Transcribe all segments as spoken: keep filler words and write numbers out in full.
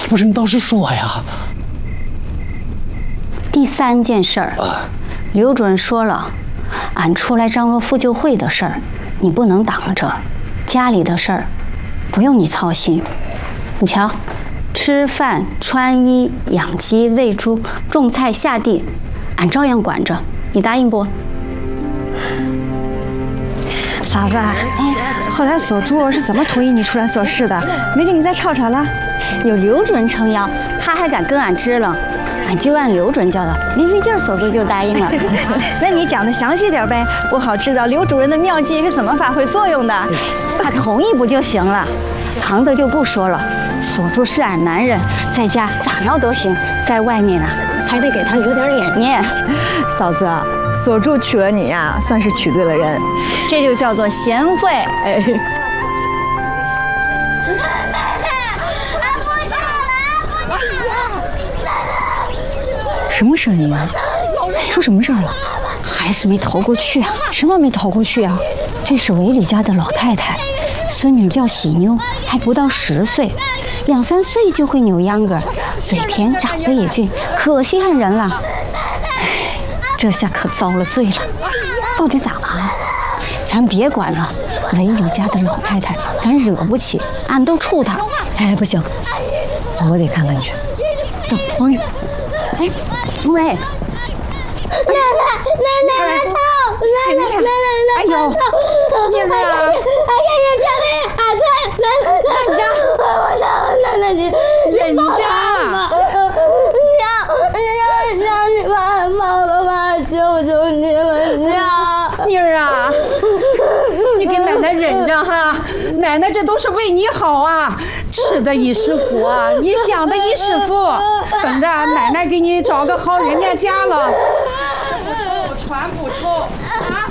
不是，你倒是说呀。 第三件事儿，刘主任说了，俺出来张罗妇救会的事儿，你不能挡着。家里的事儿，不用你操心。你瞧，吃饭、穿衣、养鸡、喂猪、种菜、下地，俺照样管着。你答应不？ 嫂子，哎，后来锁珠是怎么同意你出来做事的？没给你再吵吵了？ 有刘主任撑腰，他还敢跟俺支棱，俺就按刘主任教导，没费劲儿，锁珠就答应了。 那你讲的详细点呗，我好知道刘主任的妙计是怎么发挥作用的。 他同意不就行了？旁的就不说了。锁珠是俺男人，在家咋样都行，在外面呢还得给他留点脸面。 嫂子，锁珠娶了你呀，算是娶对了人， 这就叫做贤惠。 哎。什么声音啊？出什么事儿了？ 还是没逃过去啊？ 什么没逃过去啊？ 这是韦里家的老太太，孙女叫喜妞，还不到十岁，两三岁就会扭秧歌，嘴甜，长得也俊，可稀罕人了。哎，这下可遭了罪了。 到底咋了？ 咱别管了，韦里家的老太太，咱惹不起，俺都怵她。 哎，不行，我得看看去。走，王玉。哎， 喂，奶奶，奶奶来疼！奶奶，奶奶来！ 哎呦， 你们啊！哎呀呀，这里啊，奶奶，奶奶，我疼，奶奶你忍着。 娘，娘，娘，你快放了吧，求求你了，娘。 妮儿啊，你给奶奶忍着哈，奶奶这都是为你好啊，吃的一时苦啊，你享的一时福，等着奶奶给你找个好人家家了。传不臭啊！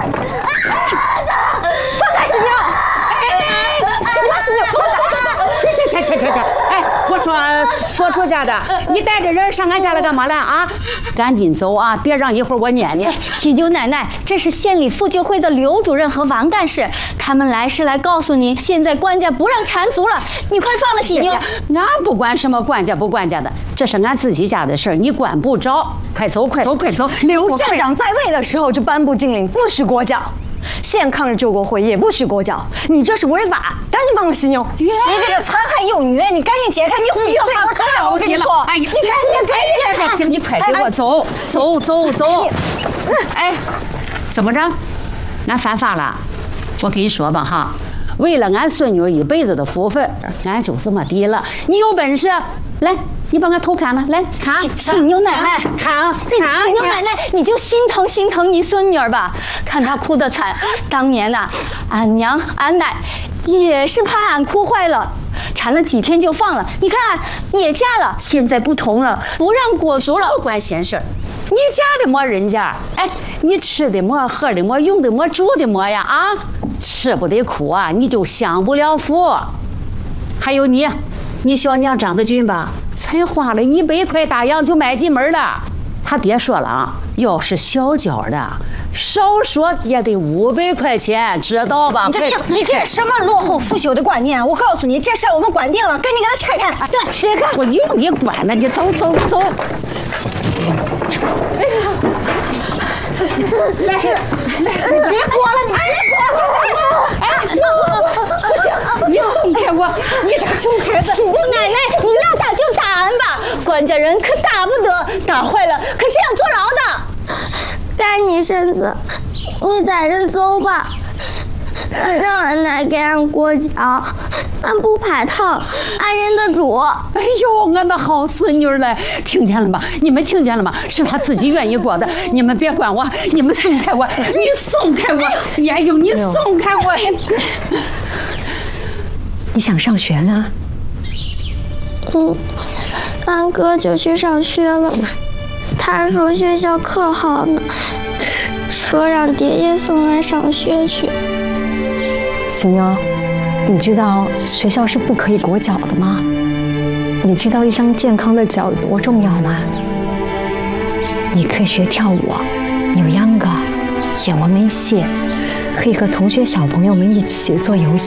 放开喜妞！哎，什么喜妞？怎么打？ 这这这这这！哎，我说锁珠家的，你带着人上俺家来干嘛来啊？赶紧走啊！别让一会儿我撵你。 喜妞奶奶，这是县里妇救会的刘主任和王干事，他们来是来告诉您，现在官家不让缠足了，你快放了喜妞。 俺不管什么官家不官家的，这是俺自己家的事儿，你管不着。快走，快走，快走！ 刘县长在位的时候就颁布禁令，不许裹脚。县抗日救国会也不许裹脚，你这是违法，赶紧放了喜妞！你这个残害幼女，你赶紧解开！你毁罪我可了！我跟你说， 哎，你赶紧赶紧解开！行，你快给我走，走走走！哎，怎么着？俺犯法了？我跟你说吧哈，为了俺孙女一辈子的福分，俺就是没底了。你有本事来！你把俺头砍了，来砍！ 喜妞奶奶， 砍砍！ 喜妞奶奶，你就心疼心疼你孙女儿吧，看她哭得惨。当年呐、啊，俺娘俺奶也是怕俺哭坏了，缠了几天就放了。你看也嫁了，现在不同了，不让裹足了， 不管闲事儿。你家的没人家，哎，你吃的没，喝的没，用的没，住的没呀啊！吃不得苦啊，你就享不了福。还有你。你小娘长得俊吧，才花了一百块大洋就买进门了。他爹说了啊，要是小脚的，少说也得五百块钱，知道吧？ 你这是你这什么落后腐朽的观念？我告诉你，这事我们管定了，赶紧给他拆开。 对，拆开！我用你管呢，你走走走。哎呀，来来， 别裹了，你别裹！ 哎，不行，你松开我！你这个熊孩子！ 喜妞奶奶，你让打就打俺吧，官家人可打不得，打坏了可是要坐牢的。 该你身子，你带人走吧。让俺奶给俺裹脚，俺不怕烫，俺忍得住。 哎呦，俺的好孙女嘞，听见了吗？你们听见了吗？是她自己愿意裹的，你们别管我，你们松开我，你松开我，哎呦，你松开我！ 你想上学呢？ 嗯，俺哥就去上学了，他说学校可好呢，说让爹爷送俺上学去。 喜妞，你知道学校是不可以裹脚的吗？你知道一双健康的脚多重要吗？你可以学跳舞、扭秧歌、演文梅戏，可以和同学小朋友们一起做游戏。